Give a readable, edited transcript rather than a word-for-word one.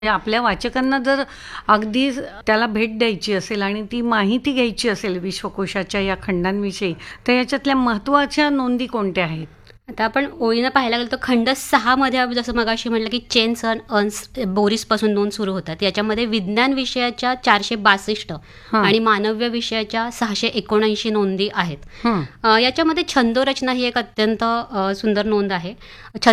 आपल्या वाचकांना जर अगदी त्याला भेट द्यायची असेल आणि ती माहिती घ्यायची असेल विश्वकोशाच्या या खंडांविषयी, तर याच्यातल्या महत्त्वाच्या नोंदी कोणत्या आहेत? आता आपण ओळीनं पाहायला गेलो तर खंड 6 मध्ये जसं मगाशी म्हटलं की चेन्स अँड अर्न्स बोरिसपासून नोंद सुरू होतात. याच्यामध्ये विज्ञान विषयाच्या 462 हां. आणि मानव्य विषयाच्या 679 नोंदी आहेत. हं. याच्यामध्ये छंदोरचना ही एक अत्यंत सुंदर नोंद आहे.